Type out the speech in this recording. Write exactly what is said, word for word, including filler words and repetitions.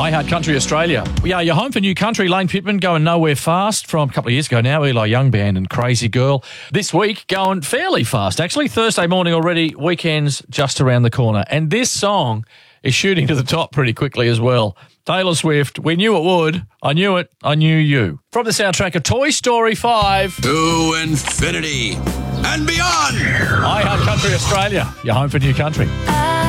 I Heart Country Australia. We are your home for new country. Lane Pittman going nowhere fast from a couple of years ago now. Eli Young Band and Crazy Girl. This week going fairly fast, actually. Thursday morning already. Weekend's just around the corner. And this song is shooting to the top pretty quickly as well. Taylor Swift, we knew it would. I knew it. I knew you. From the soundtrack of Toy Story five. To infinity and beyond. I Heart Country Australia. Your home for new country. I